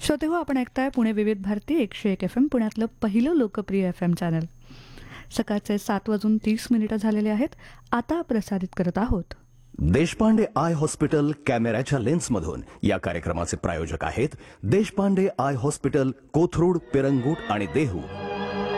श्रोते हो, आपण ऐकताय पुणे विविध भारती 101 FM पुण्यातलं पहिलं लोकप्रिय FM चॅनल. सकाळचे 7:30 झालेले आहेत. आता प्रसारित करत आहोत देशपांडे आय हॉस्पिटल कॅमेऱ्याच्या लेन्समधून. या कार्यक्रमाचे प्रायोजक आहेत देशपांडे आय हॉस्पिटल, कोथरूड, पेरंगूट आणि देहू.